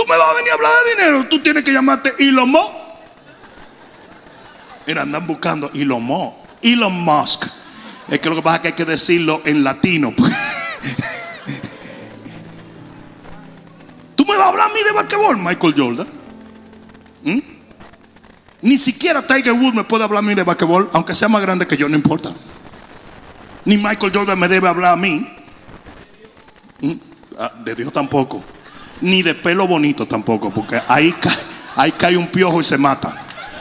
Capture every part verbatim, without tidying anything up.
me vas a venir a hablar de dinero, tú tienes que llamarte Elon Musk. Mira, andan buscando Elon Musk, Elon Musk. Es que lo que pasa es que hay que decirlo en latino. ¿Tú me vas a hablar a mí de basquetbol, Michael Jordan? ¿Mm? Ni siquiera Tiger Woods me puede hablar a mí de basquetbol, aunque sea más grande que yo, no importa. Ni Michael Jordan me debe hablar a mí. ¿Mm? Ah, de Dios tampoco. Ni de pelo bonito tampoco, porque ahí cae, ahí cae un piojo y se mata.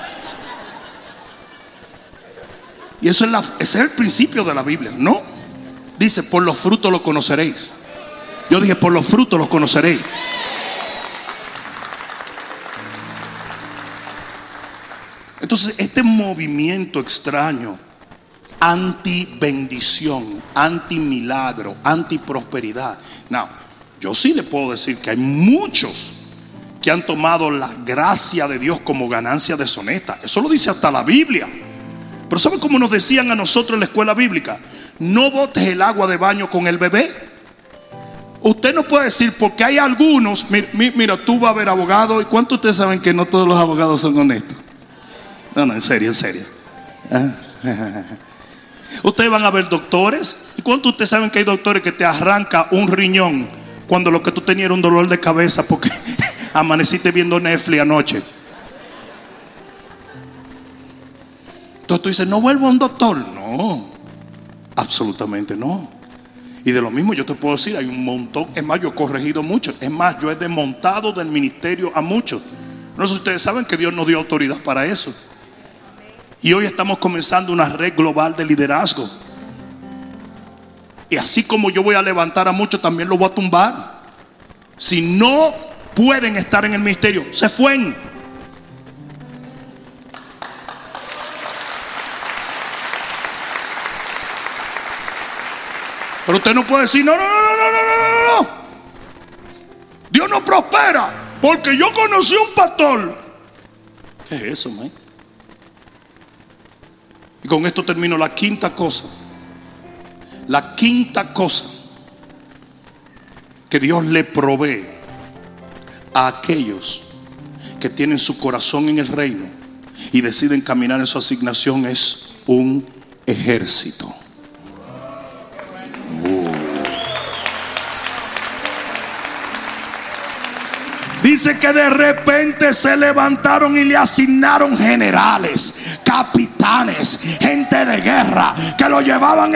Y eso es la, ese es el principio de la Biblia, ¿no? Dice, por los frutos los conoceréis. Yo dije, por los frutos los conoceréis. Entonces, este movimiento extraño, anti-bendición, anti-milagro, anti-prosperidad. No, yo sí le puedo decir que hay muchos que han tomado la gracia de Dios como ganancia deshonesta. Eso lo dice hasta la Biblia. Pero ¿sabe cómo nos decían a nosotros en la escuela bíblica? No botes el agua de baño con el bebé. Usted no puede decir, porque hay algunos. Mira, mira, tú vas a ver abogados. ¿Y cuántos ustedes saben que no todos los abogados son honestos? No, no, en serio, en serio. Ustedes van a ver doctores. ¿Y cuántos ustedes saben que hay doctores que te arrancan un riñón cuando lo que tú tenías era un dolor de cabeza porque amaneciste viendo Netflix anoche? Entonces tú dices, no vuelvo a un doctor. No, absolutamente no. Y de lo mismo yo te puedo decir, hay un montón. Es más, yo he corregido mucho. Es más, yo he desmontado del ministerio a muchos. No sé si ustedes saben que Dios nos dio autoridad para eso. Y hoy estamos comenzando una red global de liderazgo. Y así como yo voy a levantar a muchos, también los voy a tumbar. Si no pueden estar en el ministerio, se fueron. Pero usted no puede decir, no, no, no, no, no, no, no, no. Dios no prospera porque yo conocí a un pastor. ¿Qué es eso, man? Y con esto termino la quinta cosa. La quinta cosa que Dios le provee a aquellos que tienen su corazón en el reino y deciden caminar en su asignación es un ejército. Dice que de repente se levantaron y le asignaron generales, capitanes, gente de guerra que lo llevaban